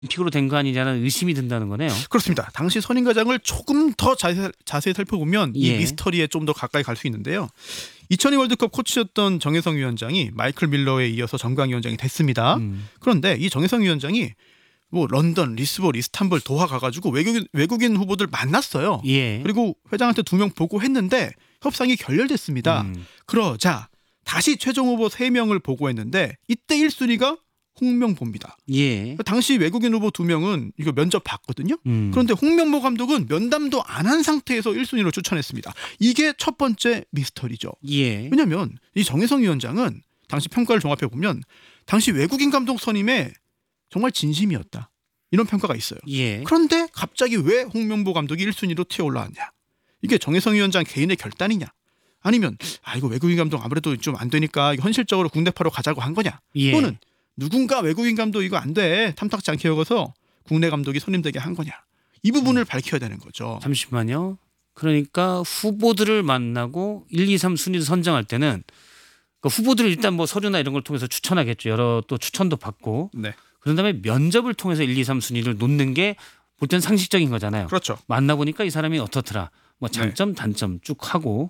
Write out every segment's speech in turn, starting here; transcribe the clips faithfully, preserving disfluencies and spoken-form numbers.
픽으로 된 거 아니냐는 의심이 든다는 거네요. 그렇습니다. 당시 선임 과정을 조금 더 자세, 자세히 살펴보면 이 예. 미스터리에 좀 더 가까이 갈 수 있는데요. 이천이 월드컵 코치였던 정혜성 위원장이 마이클 밀러에 이어서 정강위원장이 됐습니다. 음. 그런데 이 정혜성 위원장이 뭐 런던, 리스본, 이스탄불, 도하 가가지고 외국인, 외국인 후보들 만났어요. 예. 그리고 회장한테 두 명 보고했는데 협상이 결렬됐습니다. 음. 그러자 다시 최종 후보 세 명을 보고했는데 이때 일 순위가 홍명보입니다. 예. 당시 외국인 후보 두 명은 이거 면접 봤거든요. 음. 그런데 홍명보 감독은 면담도 안 한 상태에서 일 순위로 추천했습니다. 이게 첫 번째 미스터리죠. 예. 왜냐하면 이 정혜성 위원장은 당시 평가를 종합해 보면 당시 외국인 감독 선임에 정말 진심이었다. 이런 평가가 있어요. 예. 그런데 갑자기 왜 홍명보 감독이 일 순위로 튀어 올라왔냐? 이게 정혜성 위원장 개인의 결단이냐? 아니면 아 이거 외국인 감독 아무래도 좀 안 되니까 현실적으로 국내파로 가자고 한 거냐? 예. 또는 누군가 외국인 감독 이거 안 돼. 탐탁지 않게 여겨서 국내 감독이 선임되게 한 거냐? 이 부분을 음. 밝혀야 되는 거죠. 잠시만요. 그러니까 후보들을 만나고 일, 이, 삼 순위를 선정할 때는 그 후보들을 일단 뭐 서류나 이런 걸 통해서 추천하겠죠. 여러 또 추천도 받고. 네. 그런 다음에 면접을 통해서 일, 이, 삼 순위를 놓는 게 볼 땐 상식적인 거잖아요. 그렇죠. 만나보니까 이 사람이 어떻더라. 뭐 장점, 네. 단점 쭉 하고.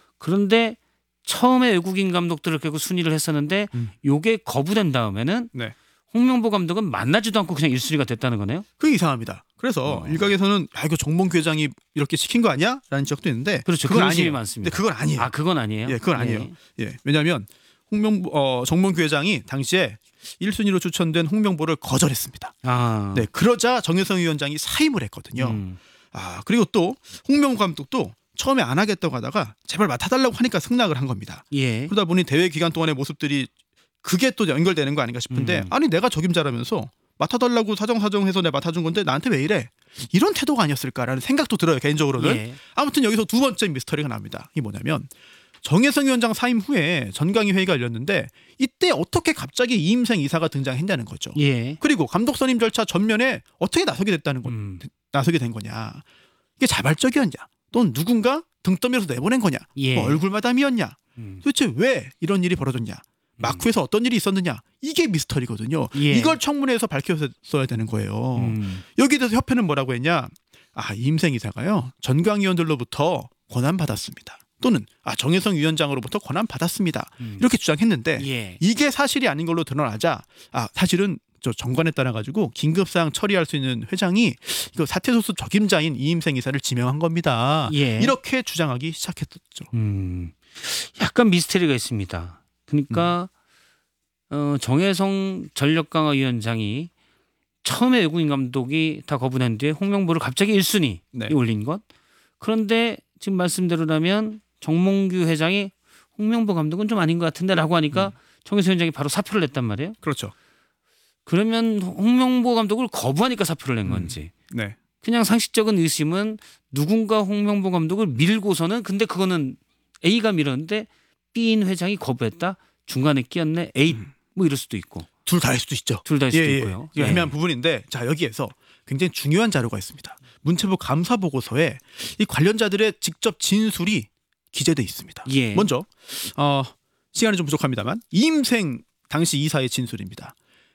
그런데 처음에 외국인 감독들을 결국 순위를 했었는데 음. 요게 거부된 다음에는 네. 홍명보 감독은 만나지도 않고 그냥 일 순위가 됐다는 거네요. 그게 이상합니다. 그래서 어. 일각에서는 야 이거 정몽규 회장이 이렇게 시킨 거 아니야? 라는 지적도 있는데 그렇죠. 그건 그런 아니에요. 많습니다. 근데 그건 아니에요. 아 그건 아니에요? 예, 그건 아니에요. 예. 예. 왜냐하면 홍명보 어, 정몽규 회장이 당시에 일 순위로 추천된 홍명보를 거절했습니다. 아. 네, 그러자 정혜성 위원장이 사임을 했거든요. 음. 아 그리고 또 홍명보 감독도 처음에 안 하겠다고 하다가 제발 맡아달라고 하니까 승낙을 한 겁니다. 예. 그러다 보니 대회 기간 동안의 모습들이 그게 또 연결되는 거 아닌가 싶은데 음. 아니 내가 적임자라면서 맡아달라고 사정사정해서 내가 맡아준 건데 나한테 왜 이래? 이런 태도가 아니었을까라는 생각도 들어요 개인적으로는. 예. 아무튼 여기서 두 번째 미스터리가 납니다. 이게 뭐냐면 정혜성 위원장 사임 후에 전강위 회의가 열렸는데 이때 어떻게 갑자기 이임생 이사가 등장했냐는 거죠. 예. 그리고 감독 선임 절차 전면에 어떻게 나서게 됐다는 거, 음. 나서게 된 거냐? 이게 자발적이었냐? 또는 누군가 등 떠밀어서 내보낸 거냐? 예. 뭐 얼굴마담이었냐? 음. 도대체 왜 이런 일이 벌어졌냐? 마쿠에서 어떤 일이 있었느냐? 이게 미스터리거든요. 예. 이걸 청문회에서 밝혔어야 되는 거예요. 음. 여기에 대해서 협회는 뭐라고 했냐? 아, 이임생 이사가요. 전강위원들로부터 권한 받았습니다. 또는 아, 정혜성 위원장으로부터 권한 받았습니다. 음. 이렇게 주장했는데 예. 이게 사실이 아닌 걸로 드러나자 아, 사실은 저 정관에 따라 가지고 긴급사항 처리할 수 있는 회장이 이거 사퇴소수 적임자인 이임생 이사를 지명한 겁니다. 예. 이렇게 주장하기 시작했었죠. 음. 약간 미스터리가 있습니다. 그러니까 음. 어, 정혜성 전력강화위원장이 처음에 외국인 감독이 다 거부된 뒤에 홍명보를 갑자기 일 순위에 네. 올린 것. 그런데 지금 말씀대로라면 정몽규 회장이 홍명보 감독은 좀 아닌 것 같은데 라고 하니까 음. 정혜성 위원장이 바로 사표를 냈단 말이에요. 그렇죠. 그러면 홍명보 감독을 거부하니까 사표를 낸 건지. 음. 네. 그냥 상식적인 의심은 누군가 홍명보 감독을 밀고서는 근데 그거는 A가 밀었는데 B인 회장이 거부했다. 중간에 끼었네. A 음. 뭐 이럴 수도 있고. 둘 다 할 수도 있죠. 둘 다 할 수도 예, 있고요. 예. 예. 애매한 부분인데 자 여기에서 굉장히 중요한 자료가 있습니다. 문체부 감사 보고서에 이 관련자들의 직접 진술이 기재돼 있습니다. 예. 먼저 어, 시간이 좀 부족합니다만 이임생 당시 이사의 진술입니다.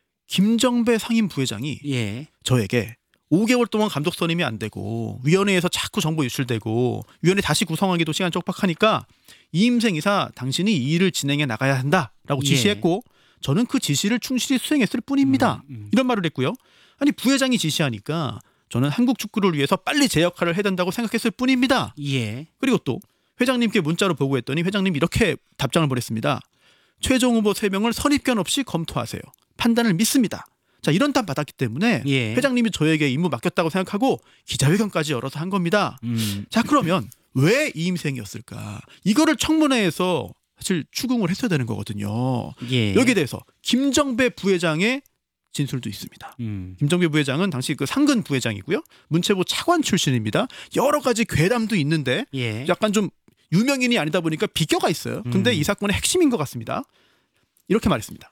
김정배 상임 부회장이 예. 저에게 오 개월 동안 감독 선임이 안 되고 위원회에서 자꾸 정보 유출되고 위원회 다시 구성하기도 시간 촉박하니까 이임생 이사 당신이 이 일을 진행해 나가야 한다라고 예. 지시했고 저는 그 지시를 충실히 수행했을 뿐입니다. 음, 음. 이런 말을 했고요. 아니 부회장이 지시하니까 저는 한국 축구를 위해서 빨리 제 역할을 해야 된다고 생각했을 뿐입니다. 예. 그리고 또 회장님께 문자로 보고했더니 회장님이 이렇게 답장을 보냈습니다. 최종 후보 세 명을 선입견 없이 검토하세요. 판단을 믿습니다. 자 이런 답 받았기 때문에 예. 회장님이 저에게 임무 맡겼다고 생각하고 기자회견까지 열어서 한 겁니다. 음. 자 그러면 왜 이임생이었을까? 이거를 청문회에서 사실 추궁을 했어야 되는 거거든요. 예. 여기에 대해서 김정배 부회장의 진술도 있습니다. 음. 김정배 부회장은 당시 그 상근 부회장이고요. 문체부 차관 출신입니다. 여러 가지 괴담도 있는데 예. 약간 좀 유명인이 아니다 보니까 비껴가 있어요. 근데 음. 이 사건의 핵심인 것 같습니다. 이렇게 말했습니다.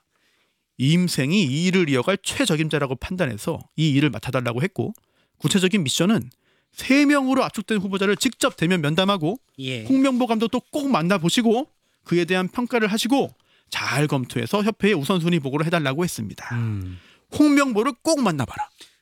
이임생이 이 일을 이어갈 최적임자라고 판단해서 이 일을 맡아달라고 했고 구체적인 미션은 세 명으로 압축된 후보자를 직접 대면 면담하고 예. 홍명보 감독도 꼭 만나보시고 그에 대한 평가를 하시고 잘 검토해서 협회에 우선순위 보고를 해달라고 했습니다. 음. 홍명보를 꼭 만나봐라.